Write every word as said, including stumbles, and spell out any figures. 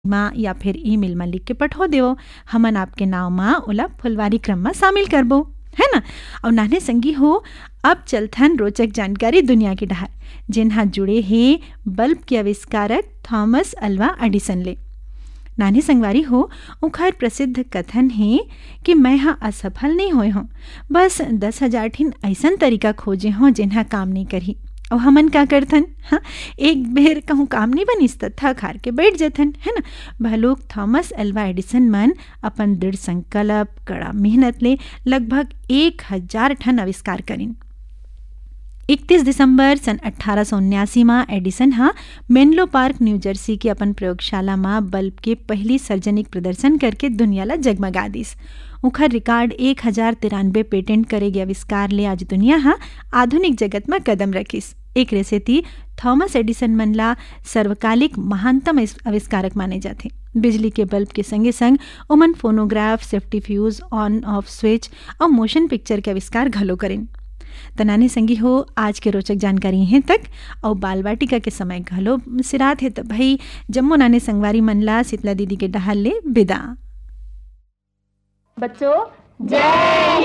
माँ या फिर ईमेल में लिख के पठो देवो। हमन आपके नाव माँ ओला फुलवारी क्रम में शामिल करबो, है ना। और नाने संगी हो, अब चलथन रोचक जानकारी दुनिया की डहार, जिन्हा जुड़े हैं बल्ब के आविष्कारक थॉमस अल्वा एडिसन ले। नाने संगवारी हो, उखर प्रसिद्ध कथन है कि मैं हाँ असफल नहीं होए हूँ, बस दस हजार ठिन ऐसा तरीका खोजे हों जिन्हा काम नहीं करी। और हमन का करथन, हाँ एक बेर कहूँ काम नहीं बनिस त थक हार के बैठ जथन, है ना। भलोक थॉमस अल्वा एडिसन मन अपन दृढ़ संकल्प कड़ा मेहनत ले लगभग एक हजार ठन आविष्कार करिन। इकतीस दिसंबर सन अठारह सौ उन्यासी में एडिसन हाँ मेनलो पार्क न्यू जर्सी की अपन प्रयोगशाला में बल्ब के पहली सार्वजनिक प्रदर्शन करके दुनिया ला जगमगा दिस। उखर रिकॉर्ड एक हजार तिरानवे पेटेंट करेगी आविष्कार ले आज दुनिया हाँ आधुनिक जगत में कदम रखिस। एक रेसेती थॉमस एडिसन मन ला सर्वकालिक महानतम आविष्कारक माने जाते। बिजली के बल्ब के संगे संग ओमन phonograph, safety fuse, on off switch और मोशन पिक्चर के आविष्कार घलो करें। तनाने संगी हो, आज के रोचक जानकारी हैं तक और बाल वाटिका के समय घलो सिरात है। तो भाई जम्मो नाने संगवारी मनला शीतला दीदी के डहाल ले विदा। बच्चों जय